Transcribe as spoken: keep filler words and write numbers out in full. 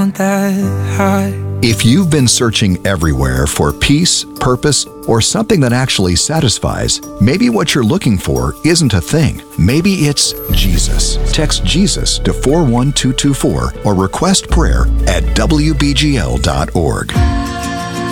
want that high. If you've been searching everywhere for peace, purpose, or something that actually satisfies, maybe what you're looking for isn't a thing. Maybe it's Jesus. Text Jesus to four one two two four or request prayer at W B G L dot org.